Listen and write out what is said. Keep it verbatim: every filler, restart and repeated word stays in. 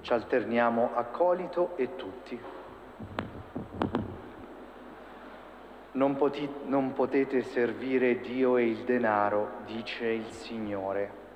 Ci alterniamo accolito e tutti. Non, poti- non potete servire Dio e il denaro, dice il Signore.